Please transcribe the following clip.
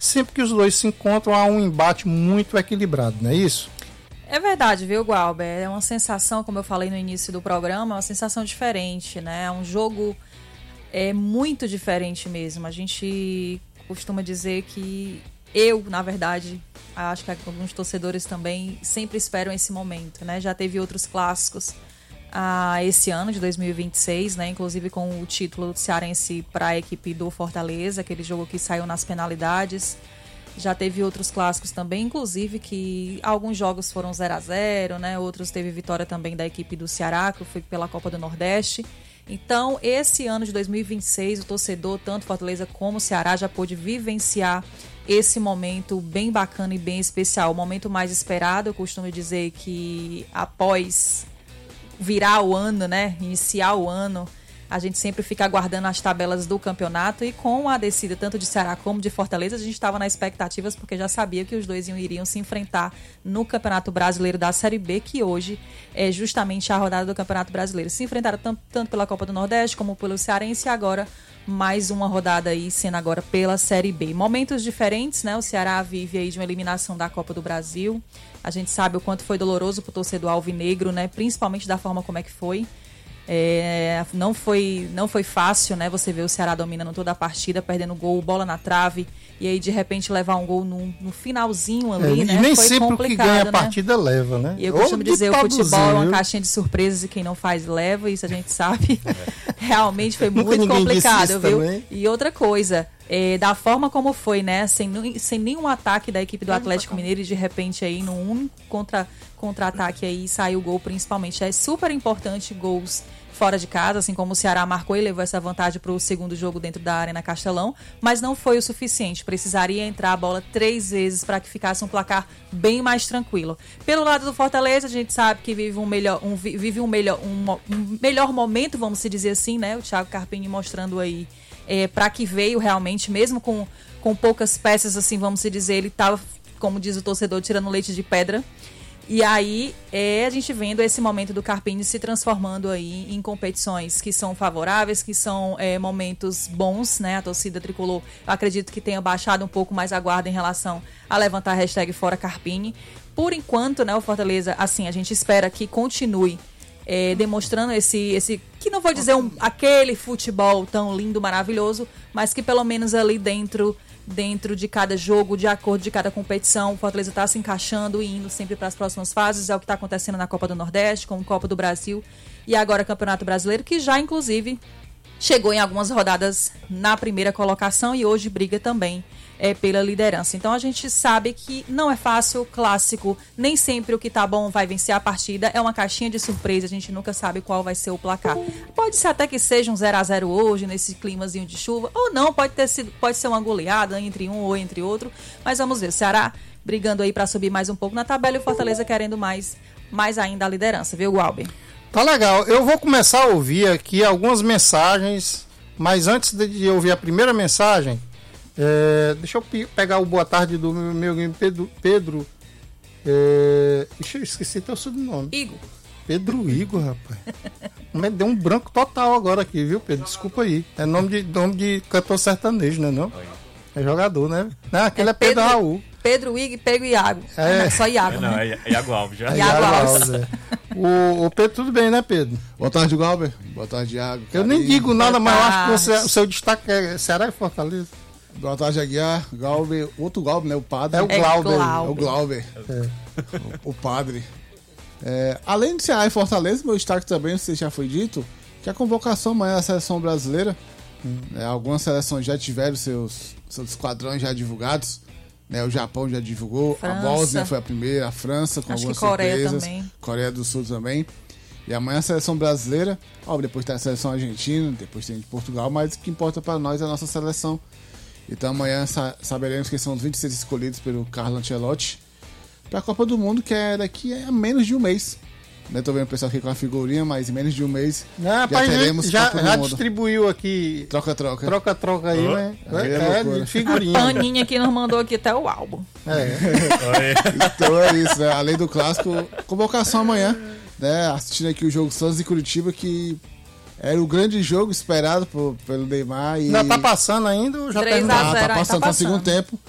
sempre que os dois se encontram há um embate muito equilibrado, não é isso? É verdade, viu, Glauber? É uma sensação, como eu falei no início do programa, é uma sensação diferente, né? É um jogo muito diferente mesmo. A gente costuma dizer que na verdade, acho que alguns torcedores também sempre esperam esse momento, né? Já teve outros clássicos esse ano de 2026, né? Inclusive com o título cearense para a equipe do Fortaleza, aquele jogo que saiu nas penalidades. Já teve outros clássicos também, inclusive que alguns jogos foram 0-0, né? Outros teve vitória também da equipe do Ceará, que foi pela Copa do Nordeste. Então, esse ano de 2026, o torcedor, tanto Fortaleza como Ceará, já pôde vivenciar esse momento bem bacana e bem especial. O momento mais esperado, eu costumo dizer que após virar o ano, né? Iniciar o ano, a gente sempre fica aguardando as tabelas do campeonato, e com a descida tanto de Ceará como de Fortaleza, a gente estava nas expectativas porque já sabia que os dois iriam se enfrentar no Campeonato Brasileiro da Série B, que hoje é justamente a rodada do Campeonato Brasileiro. Se enfrentaram tanto pela Copa do Nordeste como pelo Cearense, e agora mais uma rodada aí sendo agora pela Série B. Momentos diferentes, né? O Ceará vive aí de uma eliminação da Copa do Brasil. A gente sabe o quanto foi doloroso para o torcedor alvinegro, né? Principalmente da forma como é que foi. Não foi fácil, né? Você vê o Ceará dominando toda a partida, perdendo gol, bola na trave, e aí de repente levar um gol no finalzinho ali, né? E nem foi sempre complicado, o que ganha né? a partida leva, né? E eu costumo dizer, o futebol é uma caixinha de surpresas e quem não faz leva, isso a gente sabe. Realmente foi muito complicado, viu? Também. E outra coisa, da forma como foi, né? Sem nenhum ataque da equipe do Atlético Mineiro, e de repente aí num único contra-ataque aí saiu o gol, principalmente. É super importante gols fora de casa, assim como o Ceará marcou e levou essa vantagem para o segundo jogo dentro da Arena Castelão, mas não foi o suficiente. Precisaria entrar a bola 3 vezes para que ficasse um placar bem mais tranquilo. Pelo lado do Fortaleza, a gente sabe que vive um melhor momento, vamos se dizer assim, né? O Thiago Carpini mostrando aí para que veio realmente, mesmo com poucas peças, assim, vamos se dizer, ele estava, como diz o torcedor, tirando leite de pedra. E aí, a gente vendo esse momento do Carpini se transformando aí em competições que são favoráveis, que são momentos bons, né? A torcida tricolor, eu acredito que tenha baixado um pouco mais a guarda em relação a levantar a hashtag Fora Carpini. Por enquanto, né, o Fortaleza, assim, a gente espera que continue demonstrando esse que não vou dizer aquele futebol tão lindo, maravilhoso, mas que pelo menos ali dentro de cada jogo, de acordo de cada competição, o Fortaleza está se encaixando e indo sempre para as próximas fases. É o que está acontecendo na Copa do Nordeste, com a Copa do Brasil e agora Campeonato Brasileiro, que já inclusive chegou em algumas rodadas na primeira colocação e hoje briga também pela liderança. Então a gente sabe que não é fácil, clássico, nem sempre o que tá bom vai vencer a partida, é uma caixinha de surpresa, a gente nunca sabe qual vai ser o placar. Pode ser até que seja um 0-0 hoje, nesse climazinho de chuva, ou não, pode ser uma goleada entre um ou entre outro, mas vamos ver, o Ceará brigando aí para subir mais um pouco na tabela e o Fortaleza querendo mais ainda a liderança, viu, Glauber? Tá legal, eu vou começar a ouvir aqui algumas mensagens, mas antes de ouvir a primeira mensagem, deixa eu pegar o boa tarde do meu amigo Pedro. Ixi, eu esqueci teu sobrenome. Igor. Pedro Igor, rapaz. Mas deu um branco total agora aqui, viu, Pedro? Desculpa aí. É nome de cantor sertanejo, né? Não? É jogador, né? Não, aquele é Pedro Raul. Pedro Igor e Pedro Iago. Não, só Iago, né? É Iago Alves já. Iago Alves. O Pedro, tudo bem, né, Pedro? Boa tarde, Glauber. Boa tarde, Iago. Eu nem digo nada, mas eu acho que o seu destaque é Ceará e Fortaleza. Boa tarde, Aguiar, Glauber, outro Glauber, né? O padre. É o Glauber. É o Glauber. O padre. Além de Ceará e Fortaleza, meu destaque também, não sei se já foi dito, que a convocação amanhã da seleção brasileira, algumas seleções já tiveram seus esquadrões já divulgados, né? O Japão já divulgou, França. A Bósnia foi a primeira, a França com acho algumas que Coreia surpresas, também. Coreia do Sul também. E amanhã a seleção brasileira, depois tem a seleção argentina, depois tem de Portugal, mas o que importa para nós é a nossa seleção. Então amanhã saberemos quem são os 26 escolhidos pelo Carlo Ancelotti para a Copa do Mundo, que é daqui a menos de um mês. Tô vendo o pessoal aqui com a figurinha, mas em menos de um mês já teremos Copa do Mundo. Distribuiu aqui troca-troca aí, né? De figurinha. A Aninha aqui nos mandou aqui até o álbum. Então é isso, né? Além do clássico, convocação amanhã, né? Assistindo aqui o jogo Santos e Curitiba, que era o grande jogo esperado pelo Neymar. E ainda tá passando ainda ou já terminou? Tá passando no segundo tempo.